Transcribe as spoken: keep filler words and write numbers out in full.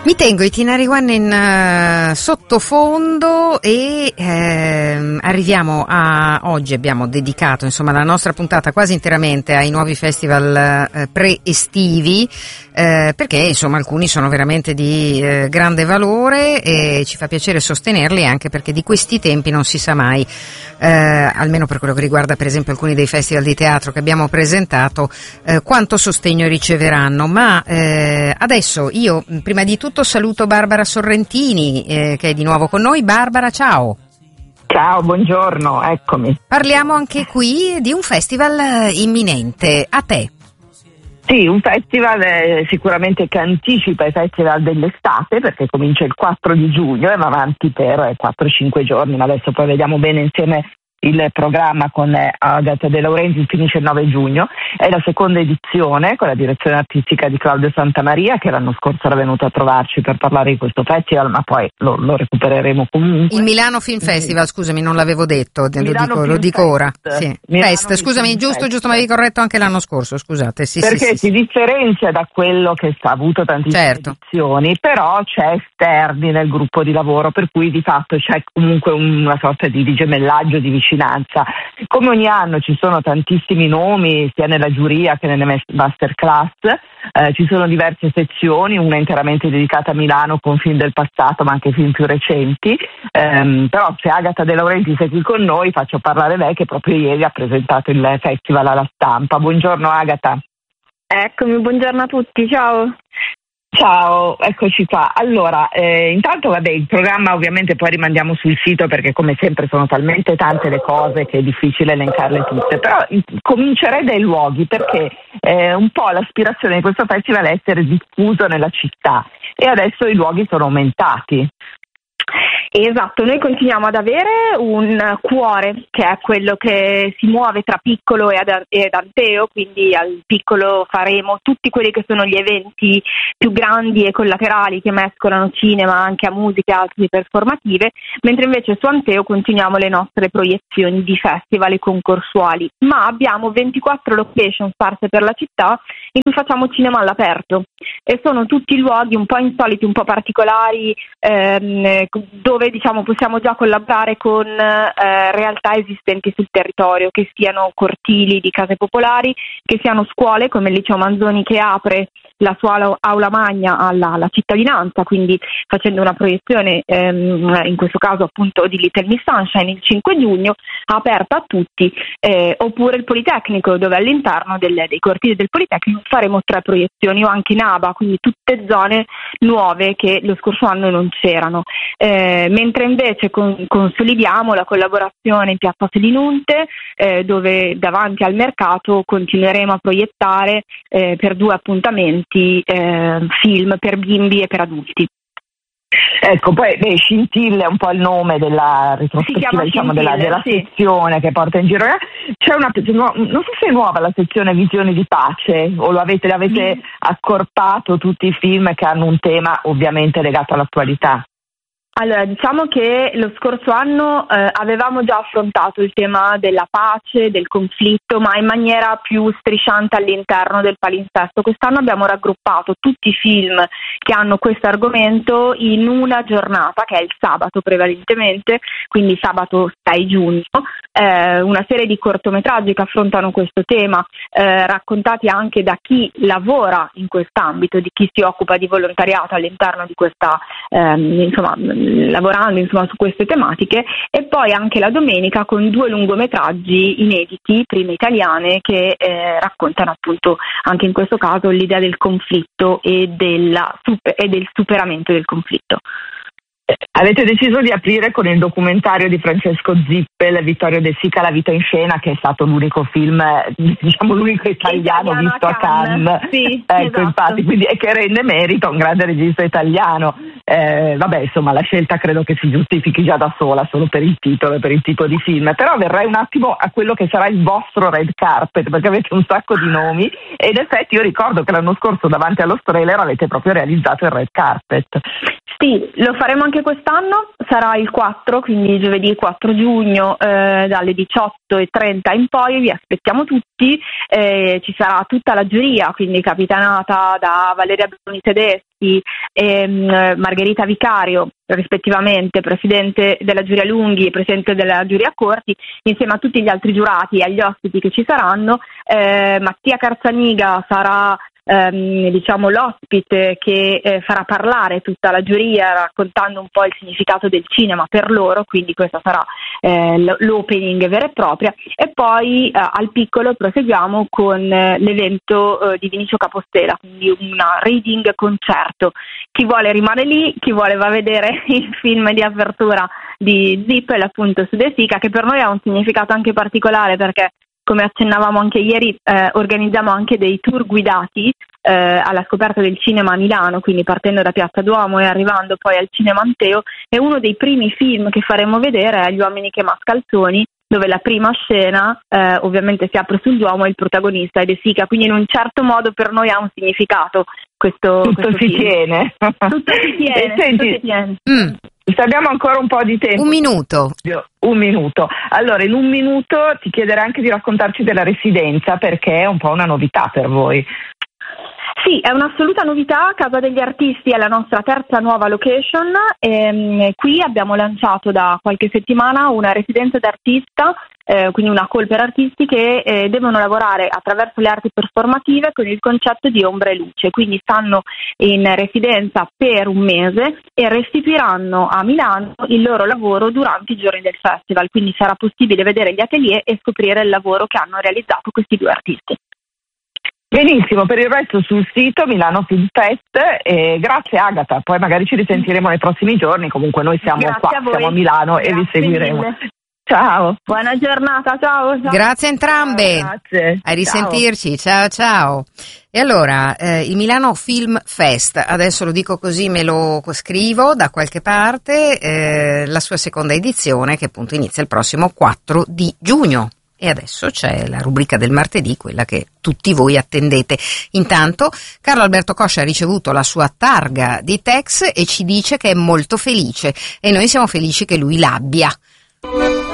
Mi tengo Itinerary One in uh, sottofondo e eh, arriviamo a oggi. Abbiamo dedicato insomma la nostra puntata quasi interamente ai nuovi festival eh, pre-estivi, eh, perché insomma alcuni sono veramente di eh, grande valore e ci fa piacere sostenerli, anche perché di questi tempi non si sa mai, eh, almeno per quello che riguarda per esempio alcuni dei festival di teatro che abbiamo presentato, eh, quanto sostegno riceveranno. Ma eh, adesso io prima di tutto saluto Barbara Sorrentini, eh, che è di nuovo con noi. Barbara, ciao. Ciao, buongiorno, eccomi. Parliamo anche qui di un festival imminente. A te. Sì, un festival eh, sicuramente che anticipa i festival dell'estate, perché comincia il quattro di giugno e va avanti per quattro cinque giorni, ma adesso poi vediamo bene insieme il programma con Agata De Laurentiis. Finisce il nove giugno, è la seconda edizione con la direzione artistica di Claudio Santamaria, che l'anno scorso era venuto a trovarci per parlare di questo festival, ma poi lo, lo recupereremo comunque. Il Milano Film Festival, scusami, non l'avevo detto, lo dico, lo dico Fest. ora. Sì. Fest, scusami, Film giusto, Fest. giusto, mi avevi corretto anche l'anno scorso, scusate. Sì, perché sì, si sì, differenzia da quello che ha avuto tantissime certo. edizioni, però c'è esterni nel gruppo di lavoro, per cui di fatto c'è comunque una sorta di, di gemellaggio, di vicinanza. Come ogni anno ci sono tantissimi nomi sia nella giuria che nelle masterclass, eh, ci sono diverse sezioni, una interamente dedicata a Milano con film del passato ma anche film più recenti, ehm, però se Agata De Laurentiis è qui con noi faccio parlare lei, che proprio ieri ha presentato il festival alla stampa. Buongiorno Agata. Eccomi, buongiorno a tutti, ciao. Ciao, eccoci qua. Allora, eh, intanto vabbè, il programma ovviamente poi rimandiamo sul sito, perché come sempre sono talmente tante le cose che è difficile elencarle tutte, però in, comincerei dai luoghi, perché eh, un po' l'aspirazione di questo festival è essere diffuso nella città e adesso i luoghi sono aumentati. Esatto, noi continuiamo ad avere un cuore che è quello che si muove tra Piccolo e Anteo, quindi al Piccolo faremo tutti quelli che sono gli eventi più grandi e collaterali che mescolano cinema anche a musica e altre performative, mentre invece su Anteo continuiamo le nostre proiezioni di festival e concorsuali, ma abbiamo ventiquattro location sparse per la città in cui facciamo cinema all'aperto e sono tutti luoghi un po' insoliti, un po' particolari, ehm, dove diciamo possiamo già collaborare con eh, realtà esistenti sul territorio, che siano cortili di case popolari, che siano scuole come il Liceo Manzoni, che apre la sua aula magna alla, alla cittadinanza, quindi facendo una proiezione ehm, in questo caso appunto di Little Miss Sunshine il cinque giugno, aperta a tutti, eh, oppure il Politecnico, dove all'interno del, dei cortili del Politecnico faremo tre proiezioni, o anche Naba, quindi tutte zone nuove che lo scorso anno non c'erano. Eh, mentre invece con, consolidiamo la collaborazione in Piazza Selinunte, eh, dove davanti al mercato continueremo a proiettare eh, per due appuntamenti eh, film per bimbi e per adulti. Ecco, poi beh, Scintille è un po' il nome della retrospettiva, diciamo, della, della sì. sezione che porta in giro. C'è una, non so se è nuova la sezione Visioni di Pace, o lo avete, l'avete mm. accorpato tutti i film che hanno un tema ovviamente legato all'attualità. Allora, diciamo che lo scorso anno eh, avevamo già affrontato il tema della pace, del conflitto, ma in maniera più strisciante all'interno del palinsesto. Quest'anno abbiamo raggruppato tutti i film che hanno questo argomento in una giornata, che è il sabato prevalentemente, quindi sabato sei giugno, eh, una serie di cortometraggi che affrontano questo tema, eh, raccontati anche da chi lavora in quest'ambito, di chi si occupa di volontariato all'interno di questa, ehm, insomma, lavorando insomma su queste tematiche, e poi anche la domenica con due lungometraggi inediti, prime italiane, che eh, raccontano appunto anche in questo caso l'idea del conflitto e, della, e del superamento del conflitto. Avete deciso di aprire con il documentario di Francesco Zippel, Vittorio De Sica, La vita in scena, che è stato l'unico film, diciamo l'unico italiano, italiano visto a Cannes, Cannes. Sì, ecco, esatto. infatti, quindi, e che rende merito a un grande regista italiano. eh, vabbè, insomma, la scelta credo che si giustifichi già da sola, solo per il titolo e per il tipo di film. Però verrei un attimo a quello che sarà il vostro red carpet, perché avete un sacco di nomi e in effetti io ricordo che l'anno scorso davanti allo Strehler avete proprio realizzato il red carpet. Sì, lo faremo anche quest'anno, sarà il quattro, quindi giovedì quattro giugno eh, dalle diciotto e trenta in poi, vi aspettiamo tutti, eh, ci sarà tutta la giuria, quindi capitanata da Valeria Bruni Tedeschi e mh, Margherita Vicario, rispettivamente presidente della giuria Lunghi e presidente della giuria Corti, insieme a tutti gli altri giurati e agli ospiti che ci saranno. eh, Mattia Carzaniga sarà Ehm, diciamo l'ospite che eh, farà parlare tutta la giuria raccontando un po' il significato del cinema per loro, quindi questa sarà eh, l'opening vera e propria, e poi eh, al piccolo proseguiamo con eh, l'evento eh, di Vinicio Capostela, quindi una reading concerto. Chi vuole rimane lì, chi vuole va a vedere il film di apertura di Zippel, appunto su De Sica, che per noi ha un significato anche particolare perché, come accennavamo anche ieri, eh, organizziamo anche dei tour guidati eh, alla scoperta del cinema a Milano, quindi partendo da Piazza Duomo e arrivando poi al Cinema Anteo, e uno dei primi film che faremo vedere è Gli uomini che mascalzoni, dove la prima scena eh, ovviamente si apre sul Duomo e il protagonista è De Sica, quindi in un certo modo per noi ha un significato questo, tutto questo si film. tiene. Tutto si tiene, senti, tutto si tiene. Mm. Abbiamo ancora un po' di tempo. Un minuto. Un minuto. Allora, in un minuto ti chiederei anche di raccontarci della residenza, perché è un po' una novità per voi. Sì, è un'assoluta novità. Casa degli Artisti è la nostra terza nuova location. E, qui abbiamo lanciato da qualche settimana una residenza d'artista, eh, quindi una call per artisti che eh, devono lavorare attraverso le arti performative con il concetto di ombra e luce. Quindi stanno in residenza per un mese e restituiranno a Milano il loro lavoro durante i giorni del festival. Quindi sarà possibile vedere gli atelier e scoprire il lavoro che hanno realizzato questi due artisti. Benissimo, per il resto sul sito Milano Film Fest. Eh, grazie Agata, poi magari ci risentiremo nei prossimi giorni, comunque noi siamo grazie qua, a siamo a Milano. Grazie e vi seguiremo. Mille. Ciao. Buona giornata, ciao. ciao. Grazie a entrambe. Ciao, grazie. A risentirci, ciao ciao. E allora, eh, il Milano Film Fest, adesso lo dico così, me lo scrivo da qualche parte, eh, la sua seconda edizione che appunto inizia il prossimo quattro di giugno. E adesso c'è la rubrica del martedì, quella che tutti voi attendete. Intanto Carlo Alberto Coscia ha ricevuto la sua targa di Tex e ci dice che è molto felice e noi siamo felici che lui l'abbia.